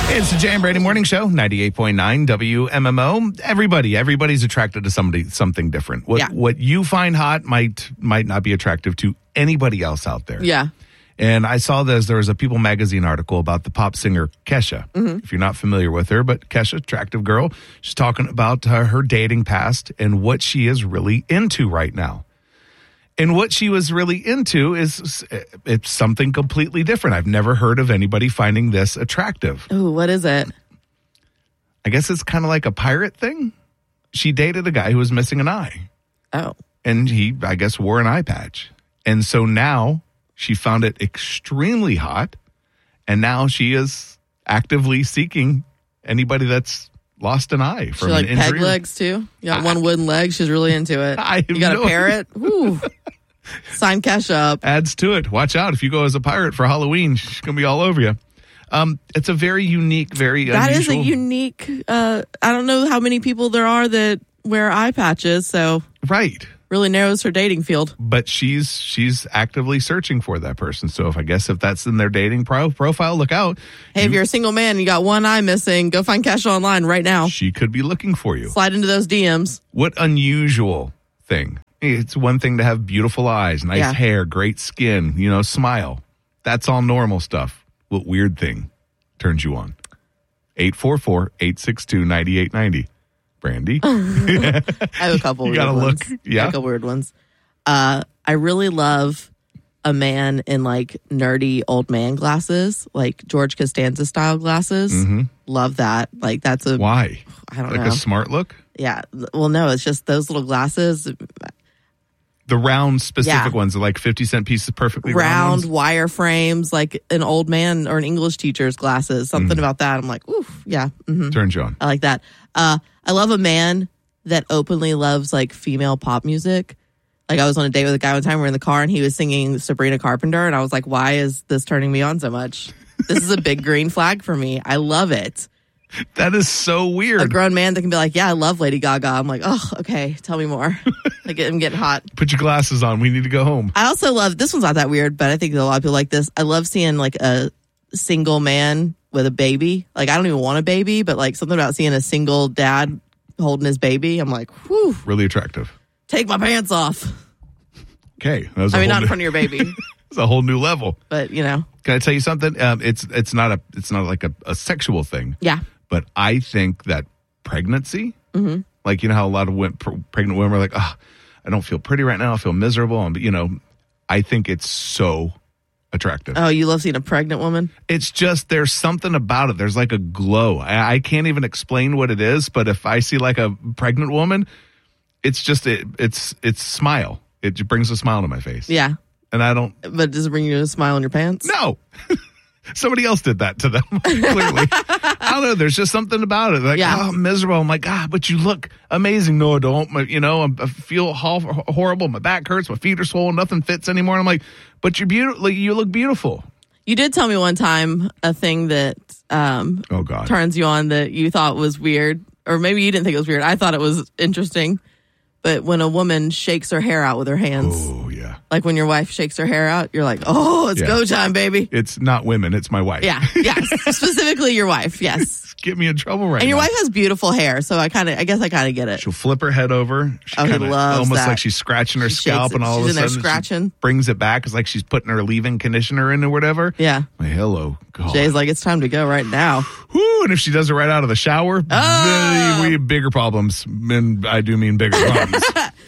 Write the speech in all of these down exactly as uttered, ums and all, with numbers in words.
It's the Jay and Brady Morning Show, ninety-eight point nine W M M O. Everybody, everybody's attracted to somebody, something different. What Yeah. what you find hot might might not be attractive to anybody else out there. Yeah. And I saw this, there was a People magazine article about the pop singer Kesha. Mm-hmm. If you're not familiar with her, but Kesha, attractive girl, she's talking about uh, her dating past and what she is really into right now. And what she was really into is it's something completely different. I've never heard of anybody finding this attractive. Ooh, what is it? I guess it's kind of like a pirate thing. She dated a guy who was missing an eye. Oh. And he, I guess, wore an eye patch. And so now she found it extremely hot. And now she is actively seeking anybody that's lost an eye from She like an injury. peg legs too? You got I, one wooden leg. She's really into it. I you got no a parrot? Ooh. Sign Kesha up. Adds to it. Watch out. If you go as a pirate for Halloween, she's going to be all over you. Um, it's a very unique, very That unusual. is a unique, uh, I don't know how many people there are that wear eye patches, so. Right. Really narrows her dating field. But she's she's actively searching for that person. So if I guess if that's in their dating pro- profile, look out. Hey, you, if you're a single man and you got one eye missing, go find Kesha online right now. She could be looking for you. Slide into those D Ms. What unusual thing? It's one thing to have beautiful eyes, nice yeah. hair, great skin, you know, smile. That's all normal stuff. What weird thing turns you on? eight four four, eight six two, nine eight nine zero. Brandy? I have a couple you weird gotta ones. look. Yeah. I have a couple weird ones. Uh, I really love a man in like nerdy old man glasses, like George Costanza style glasses. Mm-hmm. Love that. Like that's a. Why? I don't like know. Like a smart look? Yeah. Well, no, it's just those little glasses. The round specific yeah. ones are like fifty cent pieces, perfectly round, round wire frames, like an old man or an English teacher's glasses. Something mm. about that. I'm like, oof, yeah. Mm-hmm. Turns you on. I like that. Uh, I love a man that openly loves like female pop music. Like I was on a date with a guy one time. We were in the car and he was singing Sabrina Carpenter, and I was like, "Why is this turning me on so much? This is a big green flag for me. I love it." That is so weird. A grown man that can be like, "Yeah, I love Lady Gaga." I'm like, "Oh, okay. Tell me more." Like I'm getting hot. Put your glasses on. We need to go home. I also love this one's not that weird, but I think a lot of people like this. I love seeing like a single man with a baby. Like I don't even want a baby, but like something about seeing a single dad holding his baby. I'm like, whew. Really attractive. Take my pants off. Okay. That was a I mean, whole not new, in front of your baby. It's a whole new level. But, you know. Can I tell you something? Um, it's it's not a it's not like a, a sexual thing. Yeah. But I think that pregnancy, mm-hmm. like, you know how a lot of women, pregnant women are like, oh, I don't feel pretty right now. I feel miserable. And, you know, I think it's so attractive. Oh, you love seeing a pregnant woman? It's just there's something about it. There's like a glow. I, I can't even explain what it is, but if I see like a pregnant woman, it's just it, it's it's smile. It just brings a smile to my face. Yeah. And I don't. But does it bring you a smile on your pants? No. Somebody else did that to them, clearly. I don't know. There's just something about it. Like, yeah. oh, I'm miserable. I'm like, ah, but you look amazing. No, I don't. My, you know, I feel horrible. My back hurts. My feet are swollen. Nothing fits anymore. And I'm like, but you're beautiful. Like, you look beautiful. You did tell me one time a thing that um, oh, God. turns you on that you thought was weird. Or maybe you didn't think it was weird. I thought it was interesting. But when a woman shakes her hair out with her hands. Oh, yeah. Like when your wife shakes her hair out, you're like, oh, it's yeah. go time, baby. It's not women. It's my wife. Yeah. Yes. Specifically your wife. Yes. Get me in trouble right now. And your now. wife has beautiful hair. So I kind of, I guess I kind of get it. She'll flip her head over. She oh, he loves almost that. like she's scratching her she scalp and all she's of a in sudden there scratching. Brings it back. It's like she's putting her leave-in conditioner in or whatever. Yeah. My hello. God. Jay's like, it's time to go right now. Whoo, and if she does it right out of the shower, oh! we have bigger problems. And I do mean bigger problems.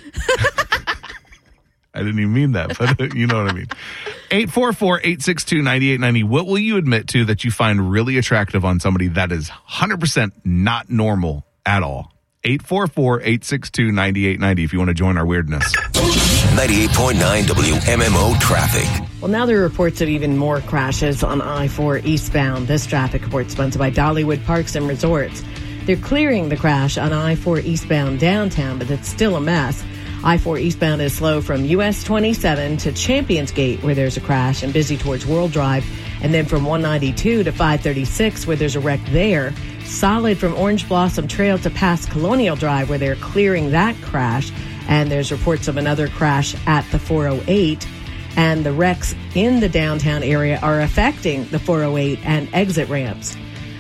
I didn't even mean that, but you know what I mean. eight four four, eight six two, nine eight nine zero. What will you admit to that you find really attractive on somebody that is one hundred percent not normal at all? eight four four, eight six two, nine eight nine zero if you want to join our weirdness. ninety-eight point nine W M M O traffic. Well, now there are reports of even more crashes on I four eastbound. This traffic report sponsored by Dollywood Parks and Resorts. They're clearing the crash on I four eastbound downtown, but it's still a mess. I four eastbound is slow from U S twenty-seven to Champions Gate, where there's a crash, and busy towards World Drive. And then from one ninety-two to five thirty-six, where there's a wreck there. Solid from Orange Blossom Trail to past Colonial Drive, where they're clearing that crash. And there's reports of another crash at the four oh eight. And the wrecks in the downtown area are affecting the four oh eight and exit ramps.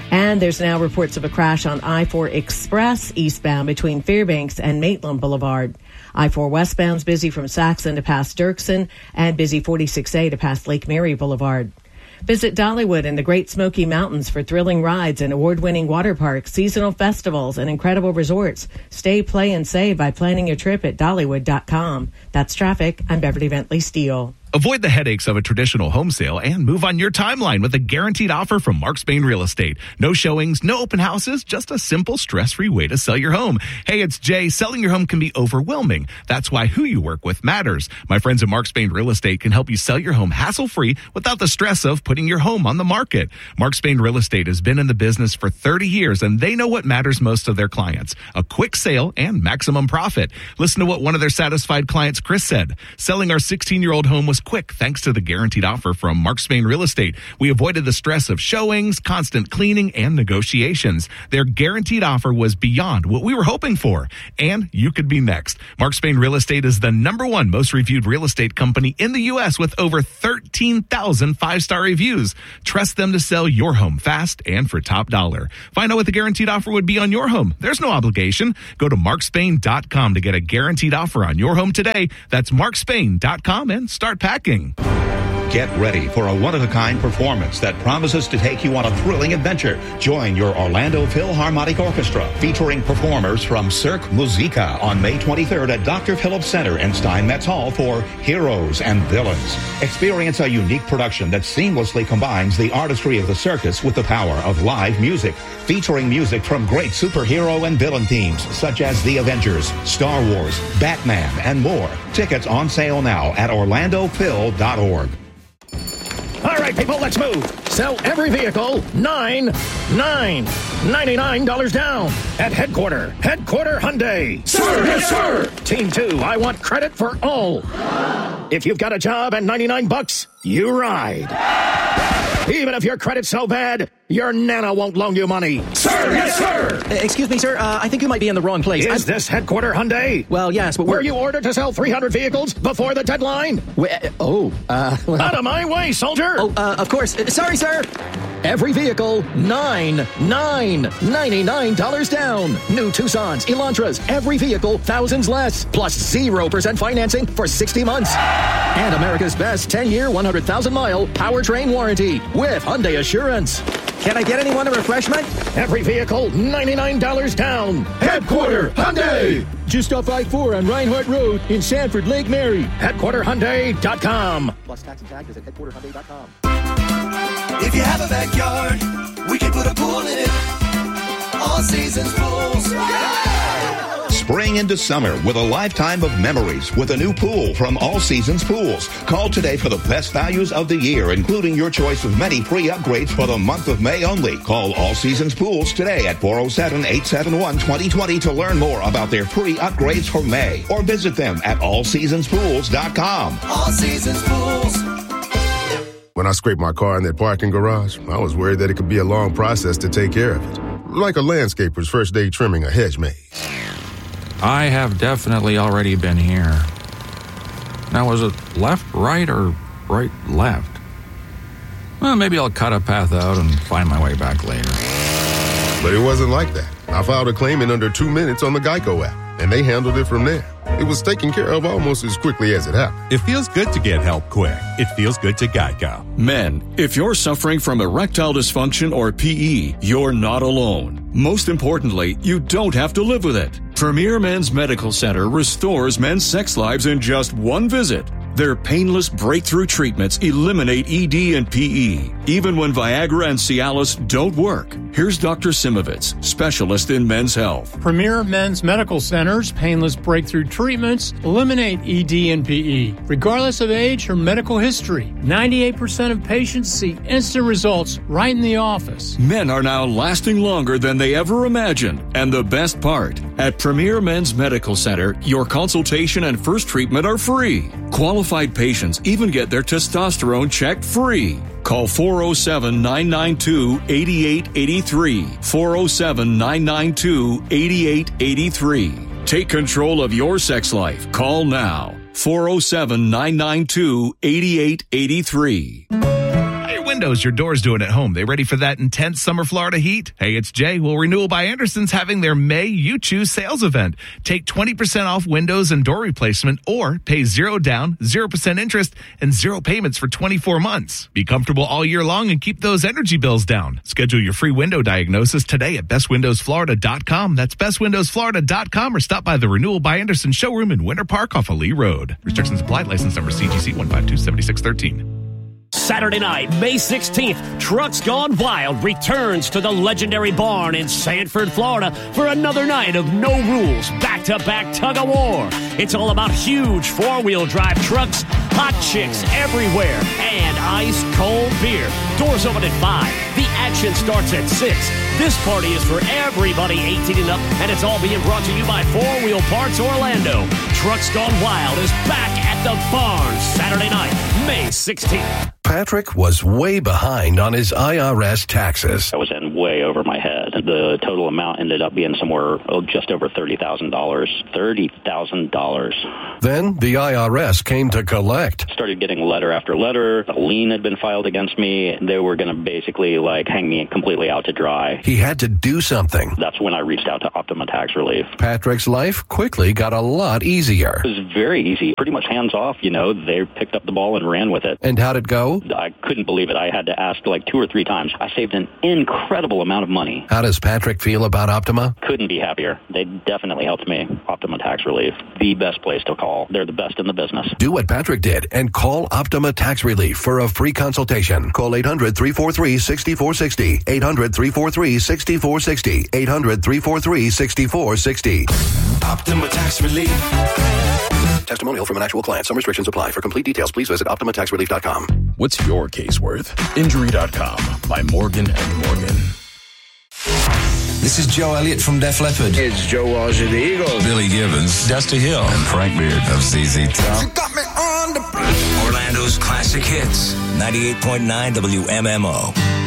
And there's now reports of a crash on I four Express eastbound between Fairbanks and Maitland Boulevard. I four westbound's busy from Saxon to past Dirksen and busy forty-six A to past Lake Mary Boulevard. Visit Dollywood in the Great Smoky Mountains for thrilling rides and award-winning water parks, seasonal festivals, and incredible resorts. Stay, play, and save by planning your trip at Dollywood dot com. That's traffic. I'm Beverly Bentley Steele. Avoid the headaches of a traditional home sale and move on your timeline with a guaranteed offer from Mark Spain Real Estate. No showings, no open houses, just a simple, stress-free way to sell your home. Hey, it's Jay. Selling your home can be overwhelming. That's why who you work with matters. My friends at Mark Spain Real Estate can help you sell your home hassle-free without the stress of putting your home on the market. Mark Spain Real Estate has been in the business for thirty years, and they know what matters most to their clients: a quick sale and maximum profit. Listen to what one of their satisfied clients, Chris, said. Selling our sixteen-year-old home was quick thanks to the guaranteed offer from Mark Spain Real Estate. We avoided the stress of showings, constant cleaning, and negotiations. Their guaranteed offer was beyond what we were hoping for, and you could be next. Mark Spain Real Estate is the number one most reviewed real estate company in the U S with over thirteen thousand five-star reviews. Trust them to sell your home fast and for top dollar. Find out what the guaranteed offer would be on your home. There's no obligation. Go to mark spain dot com to get a guaranteed offer on your home today. That's mark spain dot com and start packing. Get ready for a one-of-a-kind performance that promises to take you on a thrilling adventure. Join your Orlando Philharmonic Orchestra, featuring performers from Cirque Musica on May twenty-third at Doctor Phillips Center in Steinmetz Hall for Heroes and Villains. Experience a unique production that seamlessly combines the artistry of the circus with the power of live music, featuring music from great superhero and villain themes such as The Avengers, Star Wars, Batman, and more. Tickets on sale now at orlando phil dot org. All right, people, let's move. Sell every vehicle, nine, nine, ninety-nine dollars down at Headquarter. Headquarter Hyundai. Sir, yes, sir. Team two, I want credit for all. If you've got a job and ninety-nine bucks, you ride. Even if your credit's so bad, your nana won't loan you money. Sir, yes, sir. Uh, excuse me, sir. Uh, I think you might be in the wrong place. Is I'm... this Headquarter Hyundai? Well, yes, but we're... Were you ordered to sell three hundred vehicles before the deadline? We, uh, oh, uh... Well... Out of my way, soldier! Oh, uh, of course. Uh, sorry, sir. Every vehicle, nine, nine, ninety-nine dollars down. New Tucsons, Elantras, every vehicle, thousands less. Plus zero percent financing for sixty months. And America's best ten-year, one hundred thousand mile powertrain warranty with Hyundai Assurance. Can I get anyone a refreshment? Every vehicle, ninety-nine dollars down. Headquarter Hyundai. Just off I four on Reinhardt Road in Sanford, Lake Mary. Headquarter Hyundai dot com. Plus tax and tag is at headquarter hyundai dot com. If you have a backyard, we can put a pool in it. All seasons pools. Yeah! Spring into summer with a lifetime of memories with a new pool from All Seasons Pools. Call today for the best values of the year, including your choice of many free upgrades for the month of May only. Call All Seasons Pools today at four oh seven, eight seven one, two oh two oh to learn more about their free upgrades for May, or visit them at all seasons pools dot com. All Seasons Pools. When I scraped my car in that parking garage, I was worried that it could be a long process to take care of it. Like a landscaper's first day trimming a hedge maze. I have definitely already been here. Now, was it left, right, or right, left? Well, maybe I'll cut a path out and find my way back later. But it wasn't like that. I filed a claim in under two minutes on the Geico app, and they handled it from there. It was taken care of almost as quickly as it happened. It feels good to get help quick. It feels good to Geico. Men, if you're suffering from erectile dysfunction or P E, you're not alone. Most importantly, you don't have to live with it. Premier Men's Medical Center restores men's sex lives in just one visit. Their painless breakthrough treatments eliminate E D and P E, even when Viagra and Cialis don't work. Here's Doctor Simovitz, specialist in men's health. Premier Men's Medical Center's painless breakthrough treatments eliminate E D and P E, regardless of age or medical history. ninety-eight percent of patients see instant results right in the office. Men are now lasting longer than they ever imagined. And the best part, at Premier Men's Medical Center, your consultation and first treatment are free. Qualified patients even get their testosterone checked free. Call four oh seven, nine nine two, eight eight eight three. four oh seven, nine nine two, eight eight eight three. Take control of your sex life. Call now. four oh seven, nine nine two, eight eight eight three. windows your door's doing at home? They ready for that intense summer Florida heat? Hey, it's Jay. Well, Renewal by Anderson's having their May You Choose sales event. Take twenty percent off windows and door replacement or pay zero down, zero percent interest, and zero payments for twenty-four months. Be comfortable all year long and keep those energy bills down. Schedule your free window diagnosis today at best windows florida dot com. That's best windows florida dot com or stop by the Renewal by Anderson showroom in Winter Park off of Lee Road. Restrictions apply. License number C G C one five two seven six one three. Saturday night, May sixteenth, Trucks Gone Wild returns to the legendary barn in Sanford, Florida for another night of no rules, back-to-back tug-of-war. It's all about huge four-wheel drive trucks, hot chicks everywhere, and ice-cold beer. Doors open at five. The action starts at six. This party is for everybody eighteen and up, and it's all being brought to you by Four Wheel Parts Orlando. Trucks Gone Wild is back at the barn Saturday night, May sixteenth. Patrick was way behind on his I R S taxes. I was in way over my head. The total amount ended up being somewhere oh, just over thirty thousand dollars. thirty thousand dollars. Then the I R S came to collect. Started getting letter after letter. A lien had been filed against me. They were going to basically like hang me completely out to dry. He had to do something. That's when I reached out to Optima Tax Relief. Patrick's life quickly got a lot easier. It was very easy. Pretty much hands off, you know. They picked up the ball and ran with it. And how'd it go? I couldn't believe it. I had to ask like two or three times. I saved an incredible amount of money. How does Patrick feel about Optima? Couldn't be happier. They definitely helped me. Optima Tax Relief, the best place to call. They're the best in the business. Do what Patrick did and call Optima Tax Relief for a free consultation. Call eight hundred, three four three, six four six zero. eight hundred, three four three, six four six zero. eight hundred, three four three, six four six zero. Optima Tax Relief. Testimonial from an actual client. Some restrictions apply. For complete details, please visit optima tax relief dot com. What's your case worth? Injury dot com by Morgan and Morgan. This is Joe Elliott from Def Leppard. It's Joe Walsh of the Eagles. Billy Gibbons. Dusty Hill. And Frank Beard of Z Z Top. You got me on the Orlando's classic hits. ninety-eight point nine W M M O.